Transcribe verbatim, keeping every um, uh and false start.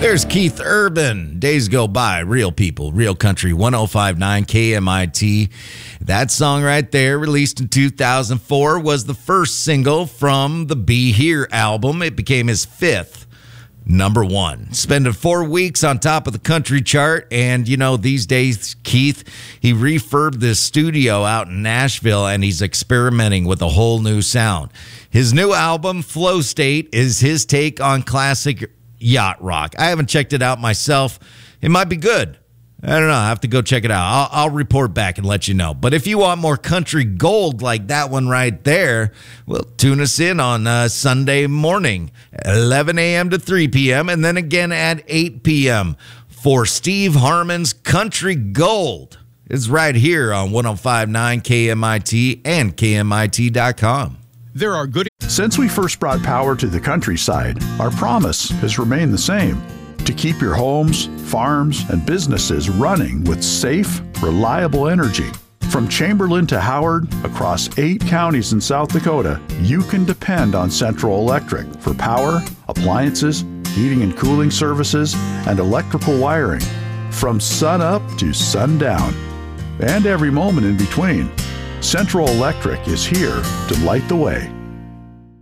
There's Keith Urban. Days go by. Real people, real country. one oh five point nine K M I T. That song right there, released in two thousand four, was the first single from the Be Here album. It became his fifth number one. Spending four weeks on top of the country chart. And, you know, these days, Keith, he refurbed this studio out in Nashville, and he's experimenting with a whole new sound. His new album, Flow State, is his take on classic yacht rock. I haven't checked it out myself. It might be good. I don't know. I have to go check it out. I'll, I'll report back and let you know. But if you want more country gold like that one right there, well, tune us in on uh, Sunday morning, eleven a.m. to three p.m., and then again at eight p.m. for Steve Harmon's Country Gold. It's right here on one oh five point nine K M I T and K M I T dot com. There are good. Since we first brought power to the countryside, our promise has remained the same: to keep your homes, farms, and businesses running with safe, reliable energy. From Chamberlain to Howard, across eight counties in South Dakota, you can depend on Central Electric for power, appliances, heating and cooling services, and electrical wiring. From sun up to sundown, and every moment in between, Central Electric is here to light the way.